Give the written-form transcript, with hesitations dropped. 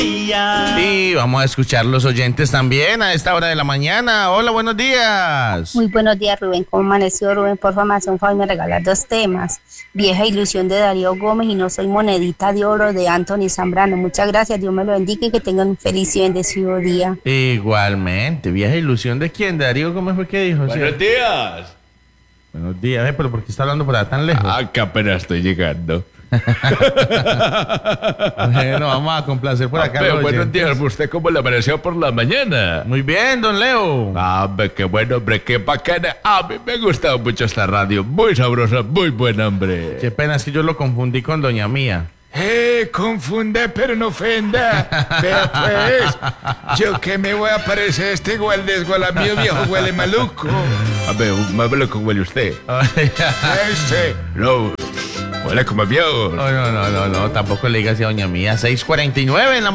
Y vamos a escuchar los oyentes también a esta hora de la mañana. Hola, buenos días. Muy buenos días, Rubén. ¿Cómo amaneció, Rubén? Por favor, me hace un favor y me regalas 2 temas. Vieja ilusión de Darío Gómez y No soy monedita de oro de Anthony Zambrano. Muchas gracias, Dios me lo bendiga y que tengan un feliz y bendecido día. Igualmente. ¿Vieja ilusión de quién? Darío Gómez fue que dijo. Buenos días. Buenos días, pero ¿por qué está hablando por allá tan lejos? Que apenas estoy llegando. Bueno, vamos a complacer por acá. Pero buenos días, ¿usted cómo le amaneció por la mañana? Muy bien, don Leo. Hombre, qué bueno, hombre, qué bacana. A mí me ha gustado mucho esta radio. Muy sabrosa, muy buena, hombre. Qué pena, es que yo lo confundí con doña Mía. Confunda, pero no ofenda. Vea pues, yo que me voy a parecer este igual desgualamío viejo huele maluco. A ver, más maluco huele usted. No, huele como viejo. No, tampoco le digas a doña Mía. 6:49 en la